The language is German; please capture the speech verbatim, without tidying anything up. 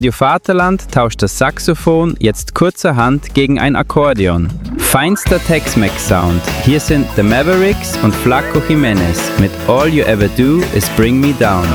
Radio Vaterland tauscht das Saxophon jetzt kurzerhand gegen ein Akkordeon. Feinster Tex-Mex-Sound. Hier sind The Mavericks und Flaco Jimenez mit All You Ever Do Is Bring Me Down.